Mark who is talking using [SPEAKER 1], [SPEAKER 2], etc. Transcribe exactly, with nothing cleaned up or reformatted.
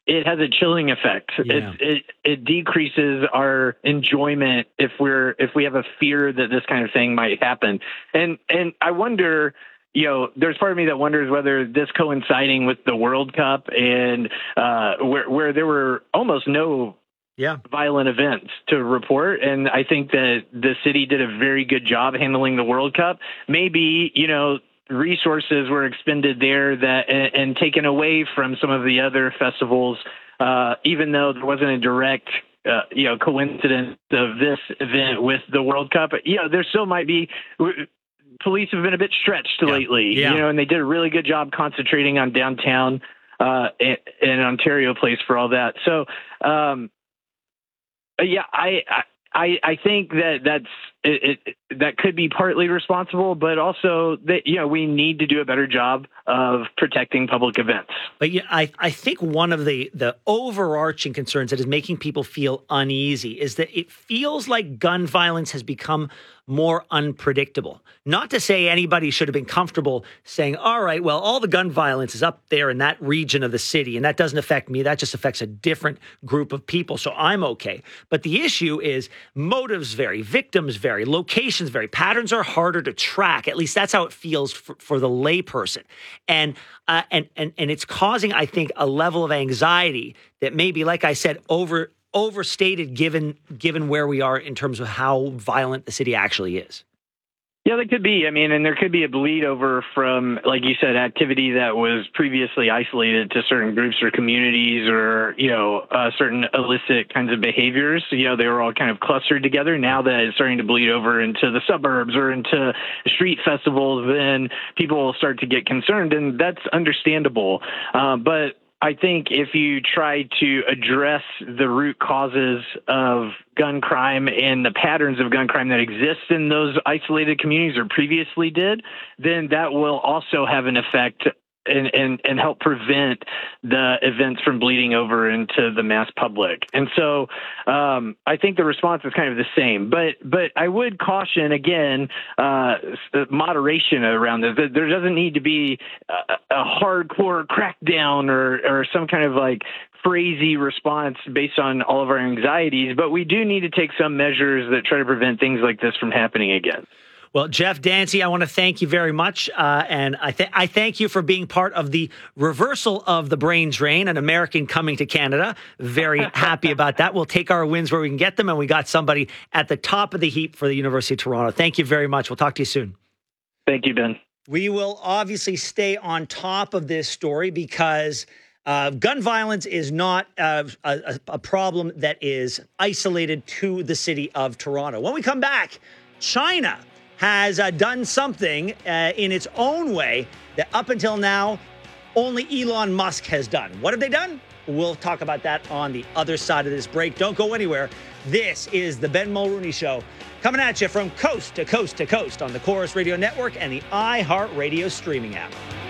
[SPEAKER 1] it has a chilling effect.
[SPEAKER 2] Yeah.
[SPEAKER 1] It, it it decreases our enjoyment if we're if we have a fear that this kind of thing might happen. And and I wonder, you know, there's part of me that wonders whether this coinciding with the World Cup and uh, where where there were almost no
[SPEAKER 2] Yeah.
[SPEAKER 1] violent events to report. And I think that the city did a very good job handling the World Cup. Maybe, you know, resources were expended there that and, and taken away from some of the other festivals, uh, even though there wasn't a direct, uh, you know, coincidence of this event with the World Cup. You know, there still might be. Police have been a bit stretched
[SPEAKER 2] Yeah.
[SPEAKER 1] lately,
[SPEAKER 2] Yeah.
[SPEAKER 1] you know, and they did a really good job concentrating on downtown uh, and, and Ontario Place for all that. So, um, yeah, I, I, I think that that's it, it, that could be partly responsible, but also that, you know, we need to do a better job of protecting public events.
[SPEAKER 2] But yeah, I, I think one of the, the overarching concerns that is making people feel uneasy is that it feels like gun violence has become more unpredictable. Not to say anybody should have been comfortable saying, all right, well, all the gun violence is up there in that region of the city, and that doesn't affect me. That just affects a different group of people, so I'm okay. But the issue is motives vary, victims vary, locations vary, patterns are harder to track. At least that's how it feels for, for the layperson. And, uh, and, and, and it's causing, I think, a level of anxiety that maybe, like I said, over overstated given given where we are in terms of how violent the city actually is.
[SPEAKER 1] Yeah, that could be. I mean, and there could be a bleed over from, like you said, activity that was previously isolated to certain groups or communities or, you know, uh, certain illicit kinds of behaviors. You know, they were all kind of clustered together. Now that it's starting to bleed over into the suburbs or into street festivals, then people will start to get concerned, and that's understandable. Uh, but I think if you try to address the root causes of gun crime and the patterns of gun crime that exist in those isolated communities or previously did, then that will also have an effect and, and, and help prevent the events from bleeding over into the mass public. And so um, I think the response is kind of the same. But but I would caution, again, uh, moderation around this. There doesn't need to be a, a hardcore crackdown or, or some kind of like crazy response based on all of our anxieties, but we do need to take some measures that try to prevent things like this from happening again.
[SPEAKER 2] Well, Jeff Dancy, I want to thank you very much. Uh, and I, th- I thank you for being part of the reversal of the brain drain, an American coming to Canada. Very happy about that. We'll take our wins where we can get them. And we got somebody at the top of the heap for the University of Toronto. Thank you very much. We'll talk to you soon.
[SPEAKER 1] Thank you, Ben.
[SPEAKER 2] We will obviously stay on top of this story because uh, gun violence is not uh, a, a problem that is isolated to the city of Toronto. When we come back, China has uh, done something uh, in its own way that up until now, only Elon Musk has done. What have they done? We'll talk about that on the other side of this break. Don't go anywhere. This is the Ben Mulrooney Show, coming at you from coast to coast to coast on the Chorus Radio Network and the iHeartRadio streaming app.